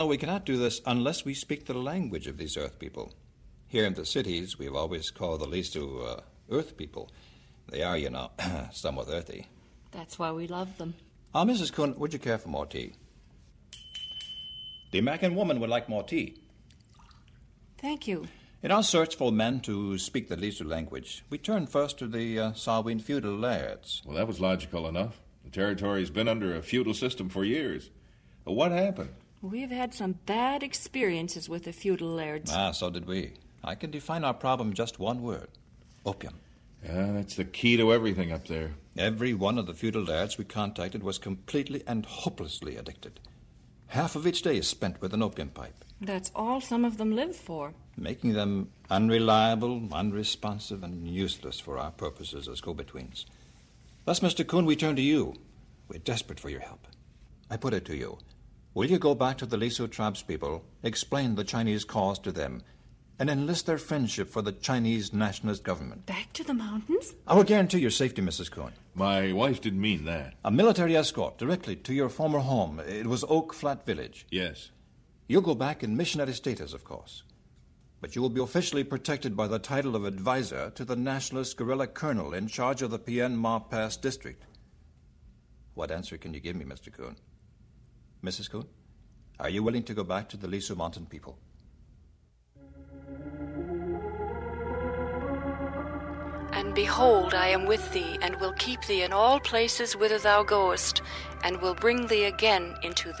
No, we cannot do this unless we speak the language of these Earth people. Here in the cities, we've always called the Lisu Earth people. They are, somewhat earthy. That's why we love them. Mrs. Kuhn, would you care for more tea? The American woman would like more tea. Thank you. In our search for men to speak the Lisu language, we turned first to the Salween feudal lairds. Well, that was logical enough. The territory's been under a feudal system for years. But what happened? We've had some bad experiences with the feudal lairds. So did we. I can define our problem in just one word. Opium. Yeah, that's the key to everything up there. Every one of the feudal lairds we contacted was completely and hopelessly addicted. Half of each day is spent with an opium pipe. That's all some of them live for. Making them unreliable, unresponsive, and useless for our purposes as go-betweens. Thus, Mr. Kuhn, we turn to you. We're desperate for your help. I put it to you. Will you go back to the Lisu tribespeople, explain the Chinese cause to them, and enlist their friendship for the Chinese nationalist government? Back to the mountains? I will guarantee your safety, Mrs. Kuhn. My wife didn't mean that. A military escort directly to your former home. It was Oak Flat Village. Yes. You'll go back in missionary status, of course. But you will be officially protected by the title of advisor to the nationalist guerrilla colonel in charge of the Pien Ma Pass district. What answer can you give me, Mr. Kuhn? Mrs. Kuhn, are you willing to go back to the Lisu Mountain people? And behold, I am with thee, and will keep thee in all places whither thou goest, and will bring thee again into this